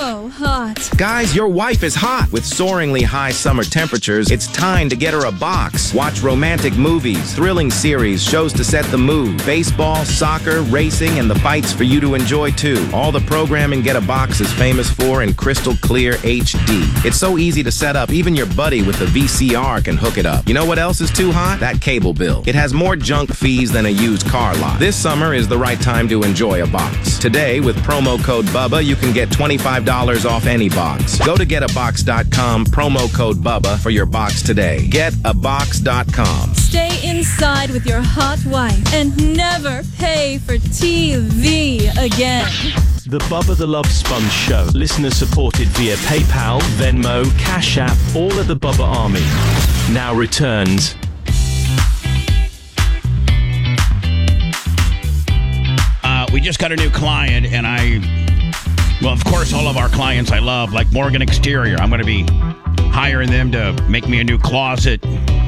so hot. Guys, your wife is hot. With soaringly high summer temperatures, it's time to get her a box. Watch romantic movies, thrilling series, shows to set the mood, baseball, soccer, racing, and the fights for you to enjoy too. All the programming Get a Box is famous for in crystal clear HD. It's so easy to set up, even your buddy with the VCR can hook it up. You know what else is too hot? That cable bill. It has more junk fees than a used car lot. This summer is the right time to enjoy a box. Today, with promo code BUBBA, you can get $25 off any box. Go to getabox.com, promo code BUBBA for your box today. Getabox.com. Stay inside with your hot wife and never pay for TV again. The Bubba the Love Sponge Show. Listener supported via PayPal, Venmo, Cash App, all of the Bubba Army. Now returns. We just got a new client, and well, of course, all of our clients I love, like Morgan Exterior. I'm going to be hiring them to make me a new closet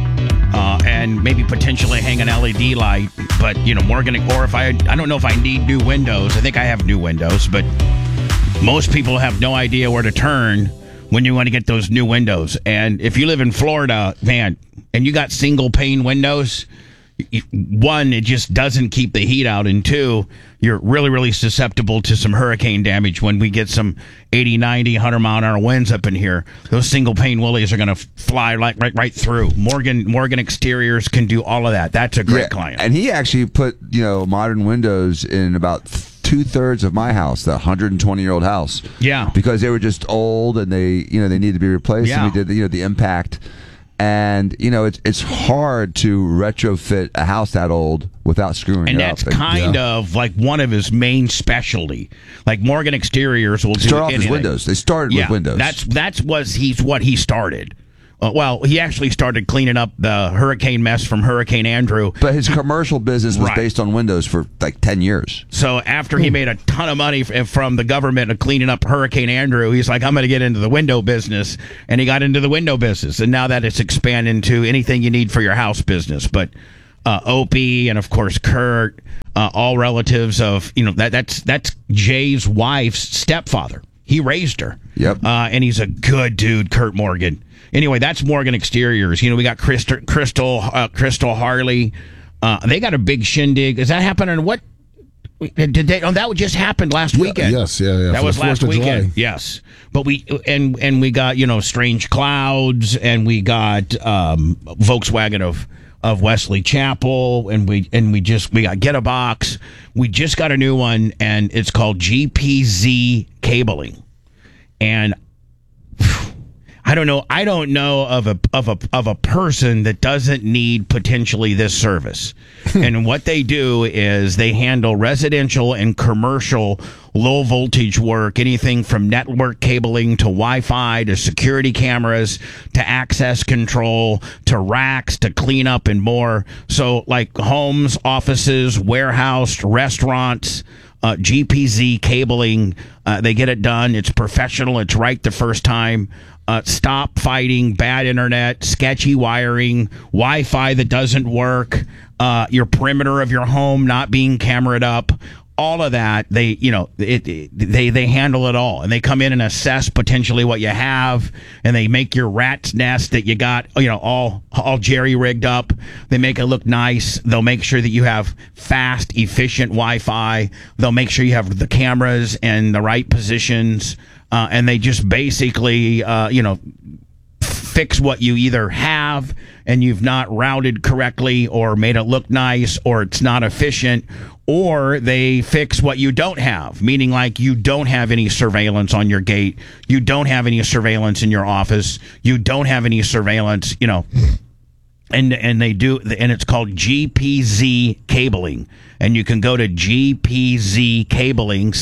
and maybe potentially hang an LED light. But, Morgan, or if I don't know if I need new windows. I think I have new windows, but most people have no idea where to turn when you want to get those new windows. And if you live in Florida, man, and you got single pane windows, one, it just doesn't keep the heat out, and two, you're really, really susceptible to some hurricane damage when we get some 80, 90, 100-mile-an-hour winds up in here. Those single-pane willies are going to fly right through. Morgan Exteriors can do all of that. That's a great client. And he actually put, modern windows in about 2/3 of my house, the 120-year-old house. Yeah. Because they were just old and they needed to be replaced. Yeah. And we did, the impact. And, it's hard to retrofit a house that old without screwing it up. And that's kind of like one of his main specialty. Like Morgan Exteriors will start off as windows. They started with windows. That's what he started. Well, he actually started cleaning up the hurricane mess from Hurricane Andrew. But his commercial business was based on windows for like 10 years. So after he made a ton of money from the government of cleaning up Hurricane Andrew, he's like, I'm going to get into the window business. And he got into the window business. And now that it's expanded into anything you need for your house business. But Opie and, of course, Kurt, all relatives of, that's Jay's wife's stepfather. He raised her. Yep. And he's a good dude, Kurt Morgan. Anyway, that's Morgan Exteriors. We got Crystal Harley. They got a big shindig. Is that happening? What did they? Oh, that just happened last weekend. Yes, yeah. That was last weekend. Yes, but we got Strange Clouds, and we got Volkswagen of Wesley Chapel, and we got Get a Box. We just got a new one, and it's called GPZ Cabling, and I don't know of a person that doesn't need potentially this service. And what they do is they handle residential and commercial low voltage work, anything from network cabling to Wi-Fi to security cameras to access control to racks to cleanup and more. So like homes, offices, warehouse, restaurants, GPZ cabling, they get it done. It's professional. It's right the first time. Stop fighting bad internet, sketchy wiring, Wi-Fi that doesn't work, your perimeter of your home not being cameraed up. All of that, they handle it all, and they come in and assess potentially what you have, and they make your rat's nest that you got, all jerry rigged up. They make it look nice. They'll make sure that you have fast, efficient Wi-Fi. They'll make sure you have the cameras in the right positions, and they just basically, fix what you either have and you've not routed correctly or made it look nice or it's not efficient, or they fix what you don't have, meaning like you don't have any surveillance on your gate, you don't have any surveillance in your office, you don't have any surveillance, and they do, and it's called GPZ Cabling, and you can go to GPZ Cabling,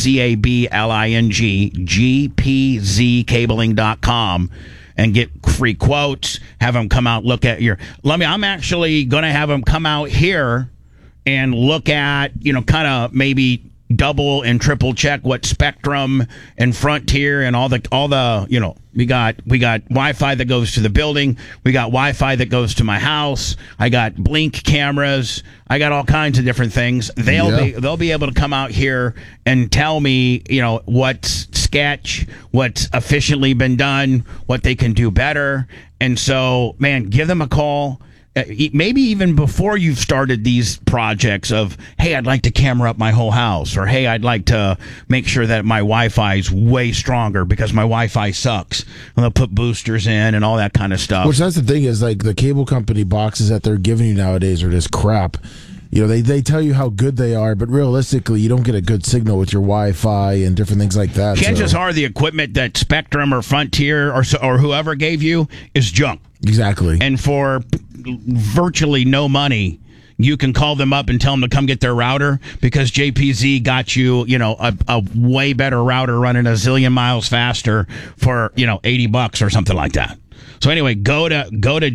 CABLING, GPZCabling.com, and get free quotes, have them come out, look at I'm actually going to have them come out here and look at, kind of maybe double and triple check what Spectrum and Frontier and all the we got Wi-Fi that goes to the building, we got Wi-Fi that goes to my house, I got Blink cameras, I got all kinds of different things. They'll be able to come out here and tell me, what's sketch, what's efficiently been done, what they can do better. And so, man, give them a call. Maybe even before you've started these projects of, hey, I'd like to camera up my whole house, or hey, I'd like to make sure that my Wi-Fi is way stronger because my Wi-Fi sucks. And they'll put boosters in and all that kind of stuff. Which that's the thing is, like, the cable company boxes that they're giving you nowadays are just crap. You know, they tell you how good they are, but realistically, you don't get a good signal with your Wi-Fi and different things like that. Chances are the equipment that Spectrum or Frontier or whoever gave you is junk. Exactly. And for virtually no money, you can call them up and tell them to come get their router because JPZ got you, a way better router running a zillion miles faster for, $80 or something like that. So anyway, go to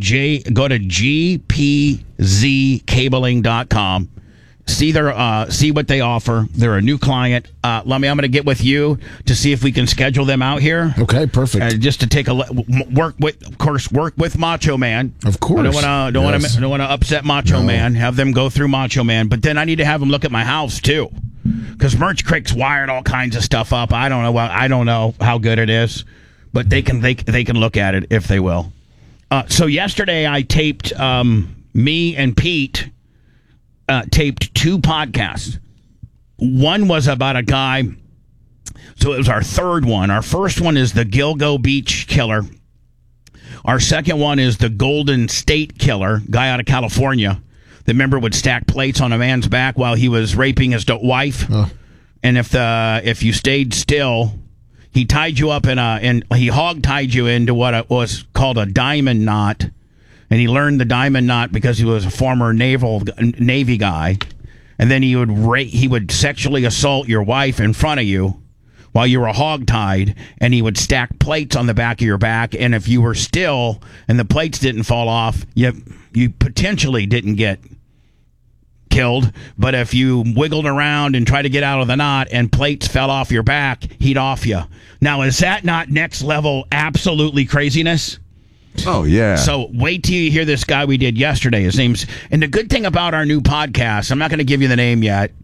gpzcabling.com. See what they offer. They're a new client. Lummy, I'm going to get with you to see if we can schedule them out here. Okay, perfect. Just to take work with Macho Man. Of course. I don't want to upset Macho Man. Have them go through Macho Man, but then I need to have them look at my house too, because Merch Crick's wired all kinds of stuff up. I don't know how good it is, but they can look at it if they will. So yesterday I taped me and Pete. Taped 2 podcasts. One was about a guy, so it was our third one. Our first one is the Gilgo Beach Killer. Our second one is the Golden State Killer, guy out of California. The member would stack plates on a man's back while he was raping his wife. And if you stayed still, he tied you up and he hog-tied you into what was called a diamond knot. And he learned the diamond knot because he was a former Navy guy. And then he would sexually assault your wife in front of you while you were hogtied, and he would stack plates on the back of your back. And if you were still and the plates didn't fall off, you potentially didn't get killed. But if you wiggled around and tried to get out of the knot and plates fell off your back, he'd off you. Now, is that not next level absolutely craziness? Oh, yeah. So wait till you hear this guy we did yesterday. His name's, and the good thing about our new podcast, I'm not going to give you the name yet.